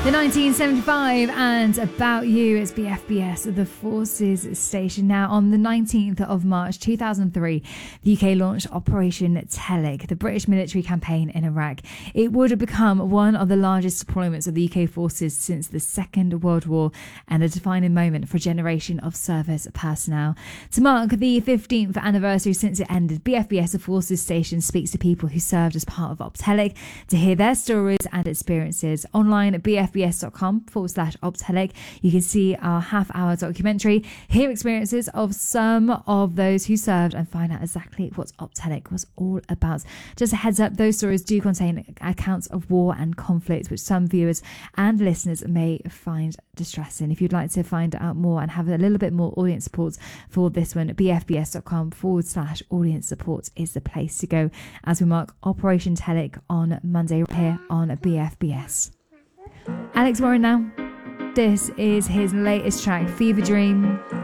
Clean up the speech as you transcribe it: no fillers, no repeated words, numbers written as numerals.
The 1975 and About You, it's BFBS, the Forces station. Now, on the 19th of March 2003, the UK launched Operation Telic, the British military campaign in Iraq. It would have become one of the largest deployments of the UK forces since the Second World War and a defining moment for a generation of service personnel. To mark the 15th anniversary since it ended, BFBS, the Forces station, speaks to people who served as part of OPTELIC to hear their stories and experiences. Online at bfbs.com/OPTELIC, you can see our half-hour documentary, hear experiences of some of those who served, and find out exactly what OPTELIC was all about. Just a heads up, those stories do contain accounts of war and conflict, which some viewers and listeners may find distressing. If you'd like to find out more and have a little bit more audience support for this one, bfbs.com/audience support is the place to go as we mark Operation Telic on Monday here on BFBS. Alex Warren now. This is his latest track, Fever Dream.